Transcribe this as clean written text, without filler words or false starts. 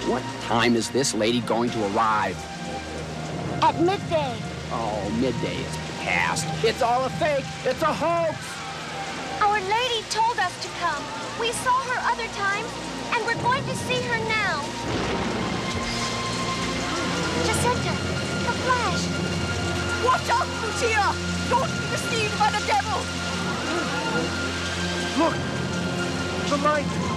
What time is this lady going to arrive? At midday. Oh, midday is past. It's all a fake. It's a hoax. Our lady told us to come. We saw her other times, and we're going to see her now. Jacinta, the Flash. Watch out, Lucia! Don't be deceived by the devil! Look! The light!